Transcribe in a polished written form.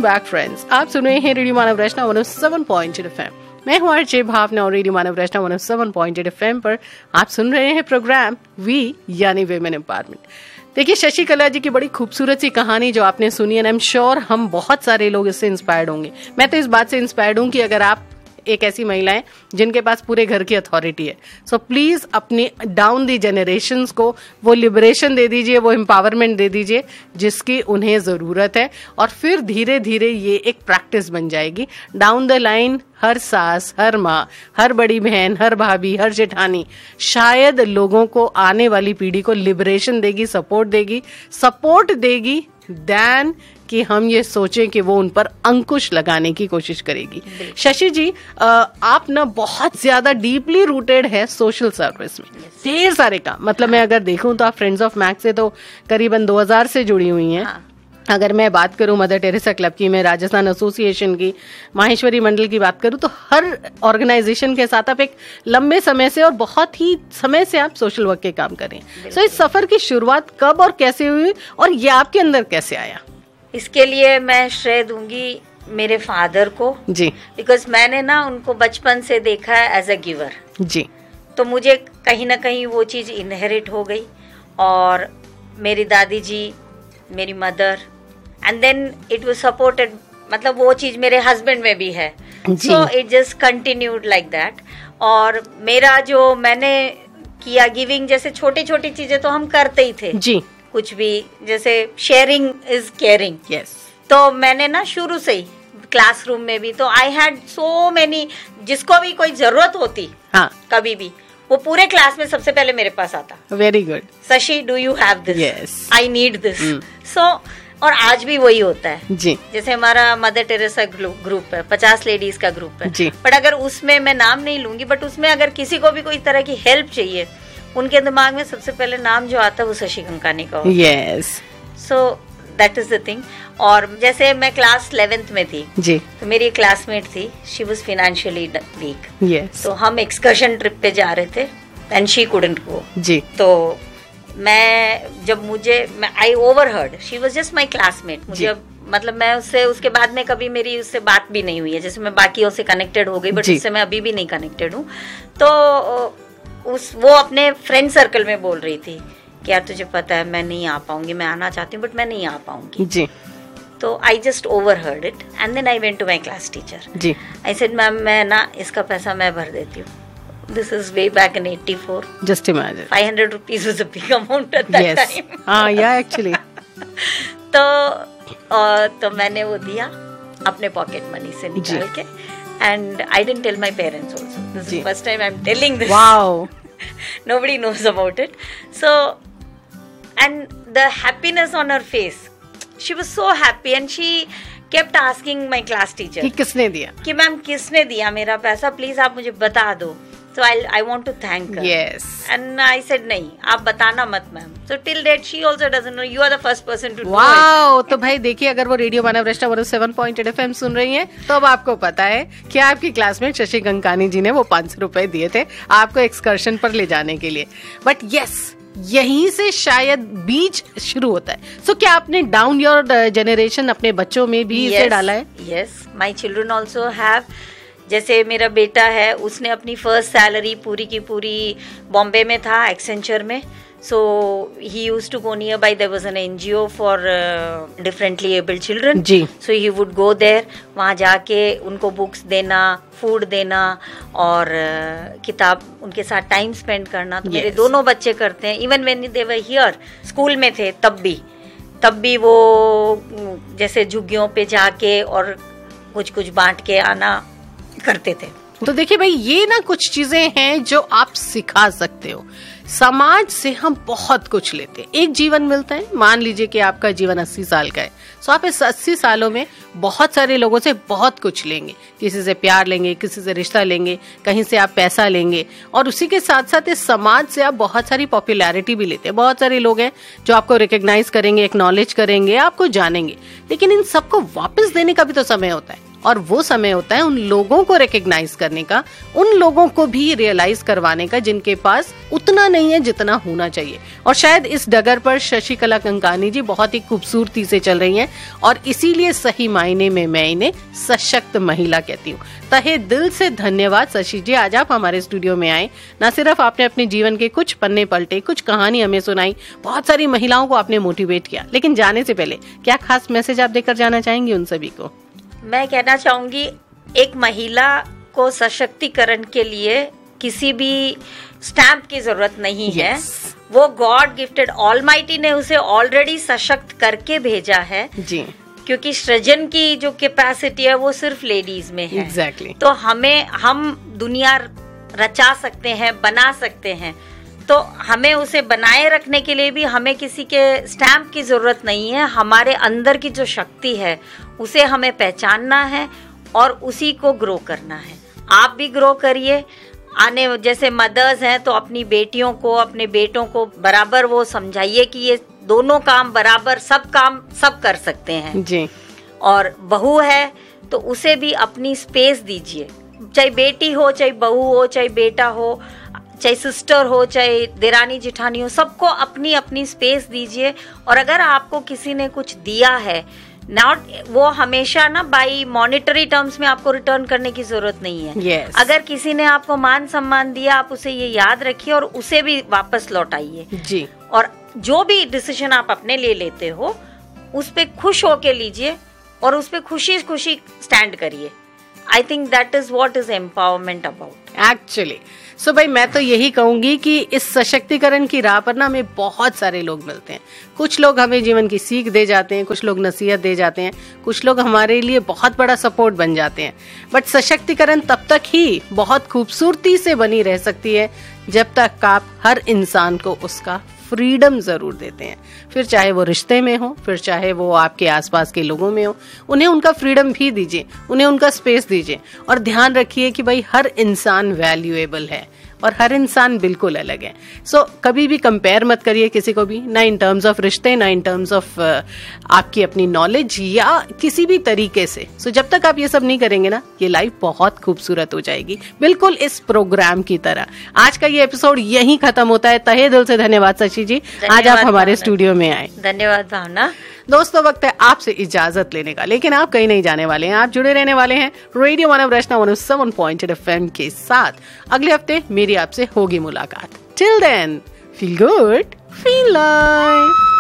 Back friends, आप सुन रहे हैं रेडियो मानव रचना 107.8 FM। मैं हूँ आरजे भावना और रेडियो मानव रचना 107.8 FM पर आप सुन रहे हैं प्रोग्राम वी यानी वीमेन एम्पावरमेंट। देखिए, शशिकला जी की बड़ी खूबसूरत सी कहानी जो आपने सुनी है, आई एम श्योर हम बहुत सारे लोग इससे इंस्पायर्ड होंगे। मैं तो इस बात से इंस्पायर्ड हूँ कि अगर आप एक ऐसी महिला है जिनके पास पूरे घर की अथॉरिटी है, सो प्लीज अपनी डाउन दी जनरेशंस को वो लिबरेशन दे दीजिए, वो एम्पावरमेंट दे दीजिए जिसकी उन्हें जरूरत है, और फिर धीरे धीरे ये एक प्रैक्टिस बन जाएगी। डाउन द लाइन हर सास, हर माँ, हर बड़ी बहन, हर भाभी, हर जेठानी शायद लोगों को, आने वाली पीढ़ी को लिबरेशन देगी, सपोर्ट देगी देन कि हम ये सोचें कि वो उन पर अंकुश लगाने की कोशिश करेगी। शशि जी, आप ना बहुत ज्यादा डीपली रूटेड है सोशल सर्विस में, ढेर सारे काम। मतलब मैं अगर देखूं तो आप फ्रेंड्स ऑफ मैक्स से तो करीबन 2000 से जुड़ी हुई हैं। अगर मैं बात करूं मदर टेरेसा क्लब की, मैं राजस्थान एसोसिएशन की, माहेश्वरी मंडल की बात करूं, तो हर ऑर्गेनाइजेशन के साथ आप एक लंबे समय से और बहुत ही समय से आप सोशल वर्क के काम कर रहे हैं। सो इस सफर की शुरुआत कब और कैसे हुई और ये आपके अंदर कैसे आया? इसके लिए मैं श्रेय दूंगी मेरे फादर को जी, बिकॉज मैंने ना उनको बचपन से देखा है एज अ गिवर जी। तो मुझे कहीं ना कहीं वो चीज इनहेरिट हो गई, और मेरी दादी जी, मेरी mother, and then it was supported, मतलब वो चीज मेरे हस्बैंड में भी है। So it just continued like that. और मेरा जो मैंने किया गिविंग, जैसे छोटी छोटी चीजें तो हम करते ही थे जी, कुछ भी, जैसे शेयरिंग इज केयरिंग। यस। तो मैंने ना शुरू से ही क्लासरूम में भी, तो आई हैड सो मेनी, जिसको भी कोई जरूरत होती कभी भी, वो पूरे क्लास में सबसे पहले मेरे पास आता। Very good Shashi, do you have this? Yes, I need this. सो और आज भी वही होता है जी। जैसे हमारा मदर टेरेसा ग्रुप है, 50 लेडीज का ग्रुप है जी। बट अगर उसमें, मैं नाम नहीं लूंगी, बट उसमें अगर किसी को भी कोई तरह की हेल्प चाहिए, उनके दिमाग में सबसे पहले नाम जो आता है वो शशि कंकानी का होता है। Yes. So that is the thing. और जैसे मैं क्लास 11th में थी जी, तो मेरी एक क्लासमेट थी, she was financially week. Yes. तो हम एक्सकर्शन ट्रिप पे जा रहे थे एंड शी कुडंट गो जी। तो आई overheard, she was just my classmate. मुझे मतलब मैं उससे, उसके बाद में कभी मेरी उससे बात भी नहीं हुई है, जैसे मैं बाकियों से कनेक्टेड हो गई, बट उससे मैं अभी भी नहीं कनेक्टेड हूँ। तो वो अपने फ्रेंड सर्कल में बोल रही थी कि यार तुझे पता है मैं नहीं आ पाऊंगी, मैं आना चाहती हूँ बट मैं नहीं आ पाऊंगी जी। तो I just overheard it and then I went to my class teacher ji. I said ma'am, मैं ना इसका पैसा मैं भर देती हूँ। This is way back in 84. Just imagine. 500 rupees was a big amount at that time. Yeah, actually. तो मैंने वो दिया अपने पॉकेट मनी से निकाल के, and I didn't tell my parents also. This is the first time I'm telling this. Wow. Nobody knows about it. So, and the happiness on her face, she was so happy, and she kept asking my class teacher कि किसने दिया, कि ma'am किसने दिया मेरा पैसा, please आप मुझे बता दो। So I want to thank her. Yes. And I said नहीं, आप बताना मत ma'am. So till date she also doesn't know. You are the first person to do it. Wow. तो भाई देखिए, अगर वो रेडियो मानव रचना 107.8 FM सुन रही हैं, तो अब आपको पता है कि आपकी क्लासमेट शशि कंकानी जी ने वो 500 रुपए दिए थे आपको एक्सकर्शन पर ले जाने के लिए। बट यस, यहीं से शायद बीज शुरू होता है। सो क्या आपने डाउन योर जनरेशन अपने बच्चों में भी इसे डाला है? Yes, my children also have. जैसे मेरा बेटा है, उसने अपनी फर्स्ट सैलरी पूरी की पूरी बॉम्बे में था, एक्सेंचर में। सो ही used to go near by, there was an NGO for differently abled children ji. So he would go there, वहाँ जाके उनको बुक्स देना, फूड देना और किताब, उनके साथ टाइम स्पेंड करना। तो मेरे दोनों बच्चे करते हैं। Even when they were here, school में थे तब भी वो जैसे झुग्गियों पे जाके और कुछ बांट के आना करते थे। तो देखिए भाई, ये ना कुछ चीजें हैं जो आप सिखा सकते हो। समाज से हम बहुत कुछ लेते हैं, एक जीवन मिलता है। मान लीजिए कि आपका जीवन 80 साल का है, तो आप इस 80 सालों में बहुत सारे लोगों से बहुत कुछ लेंगे। किसी से प्यार लेंगे, किसी से रिश्ता लेंगे, कहीं से आप पैसा लेंगे, और उसी के साथ साथ इस समाज से आप बहुत सारी पॉपुलैरिटी भी लेते हैं। बहुत सारे लोग हैं जो आपको रिकॉग्नाइज करेंगे, एक्नॉलेज करेंगे, आपको जानेंगे, लेकिन इन सबको वापस देने का भी तो समय होता है। और वो समय होता है उन लोगों को रिकॉग्नाइज करने का, उन लोगों को भी रियलाइज करवाने का जिनके पास उतना नहीं है जितना होना चाहिए। और शायद इस डगर पर शशिकला कंकानी जी बहुत ही खूबसूरती से चल रही हैं और इसीलिए सही मायने में मैं इन्हें सशक्त महिला कहती हूँ। तहे दिल से धन्यवाद शशि जी, आज आप हमारे स्टूडियो में आए। न सिर्फ आपने अपने जीवन के कुछ पन्ने पलटे, कुछ कहानी हमें सुनाई, बहुत सारी महिलाओं को आपने मोटिवेट किया, लेकिन जाने से पहले क्या खास मैसेज आप देकर जाना चाहेंगी उन सभी को? मैं कहना चाहूंगी, एक महिला को सशक्तिकरण के लिए किसी भी स्टैम्प की जरूरत नहीं है। वो गॉड गिफ्टेड ऑलमाइटी ने उसे ऑलरेडी सशक्त करके भेजा है जी, क्योंकि सृजन की जो कैपेसिटी है वो सिर्फ लेडीज में है। Exactly. तो हम दुनिया रचा सकते हैं, बना सकते हैं। तो हमें उसे बनाए रखने के लिए भी हमें किसी के स्टैम्प की जरूरत नहीं है। हमारे अंदर की जो शक्ति है उसे हमें पहचानना है और उसी को ग्रो करना है। आप भी ग्रो करिए। आने जैसे मदर्स हैं तो अपनी बेटियों को, अपने बेटों को बराबर वो समझाइए कि ये दोनों काम बराबर, सब काम सब कर सकते हैं जी। और बहू है तो उसे भी अपनी स्पेस दीजिए, चाहे बेटी हो, चाहे बहू हो, चाहे बेटा हो, चाहे सिस्टर हो, चाहे देरानी जिठानी हो, सबको अपनी अपनी स्पेस दीजिए। और अगर आपको किसी ने कुछ दिया है, नॉट वो हमेशा ना बाई मॉनेटरी टर्म्स में आपको रिटर्न करने की जरूरत नहीं है। Yes. अगर किसी ने आपको मान सम्मान दिया, आप उसे ये याद रखिए और उसे भी वापस लौटाइए जी। और जो भी डिसीजन आप अपने लिए लेते हो उस पे खुश होके लीजिए और उस पे खुशी खुशी स्टैंड करिए। I think that is what is empowerment about actually. सो भाई मैं तो यही कहूंगी कि इस सशक्तिकरण की राह पर ना हमें बहुत सारे लोग मिलते हैं। कुछ लोग हमें जीवन की सीख दे जाते हैं, कुछ लोग नसीहत दे जाते हैं, कुछ लोग हमारे लिए बहुत बड़ा सपोर्ट बन जाते हैं। बट सशक्तिकरण तब तक ही बहुत खूबसूरती से बनी रह सकती है जब तक आप हर इंसान को उसका फ्रीडम जरूर देते हैं। फिर चाहे वो रिश्ते में हो, फिर चाहे वो आपके आसपास के लोगों में हो, उन्हें उनका फ्रीडम भी दीजिए, उन्हें उनका स्पेस दीजिए। और ध्यान रखिए कि भाई हर इंसान वैल्यूएबल है और हर इंसान बिल्कुल अलग है। सो कभी भी कंपेयर मत करिए किसी को भी, ना इन टर्म्स ऑफ रिश्ते, ना इन टर्म्स ऑफ आपकी अपनी नॉलेज या किसी भी तरीके से। सो जब तक आप ये सब नहीं करेंगे ना, ये लाइफ बहुत खूबसूरत हो जाएगी, बिल्कुल इस प्रोग्राम की तरह। आज का ये एपिसोड यहीं खत्म होता है। तहे दिल से धन्यवाद शशि जी, आज आप हमारे स्टूडियो में आए। धन्यवाद भावना। दोस्तों वक्त है आपसे इजाजत लेने का, लेकिन आप कहीं नहीं जाने वाले हैं। आप जुड़े रहने वाले हैं रेडियो मानव रचना 107.8 FM के साथ। अगले हफ्ते मेरी आपसे होगी मुलाकात। Till then, feel good, feel life.